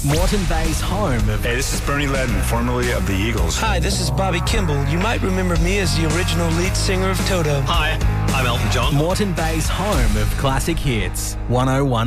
Moreton Bay's home of... Hey, this is Bernie Ledden, formerly of the Eagles. Hi, this is Bobby Kimball. You might remember me as the original lead singer of Toto. Hi, I'm Elton John. Moreton Bay's home of classic hits. 101.